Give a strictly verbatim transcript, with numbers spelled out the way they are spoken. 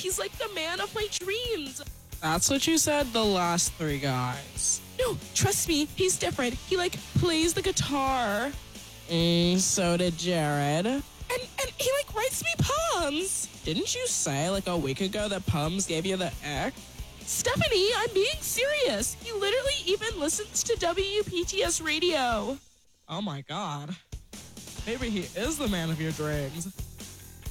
he's like the man of my dreams. That's what you said the last three guys. No, trust me, he's different. He like plays the guitar. Mm, so did Jared. And and he like writes me poems. Didn't you say like a week ago that Pums gave you the ick? Stephanie, I'm being serious. He literally even listens to W P T S radio. Oh my god. Maybe he is the man of your dreams.